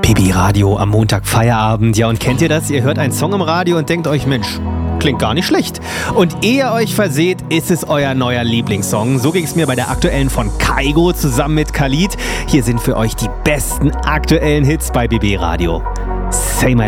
BB Radio am Montag Feierabend. Ja, und kennt ihr das? Ihr hört einen Song im Radio und denkt euch, Mensch, klingt gar nicht schlecht. Und ehe ihr euch verseht, ist es euer neuer Lieblingssong. So ging es mir bei der aktuellen von Kygo zusammen mit Khalid. Hier sind für euch die besten aktuellen Hits bei BB Radio. Say My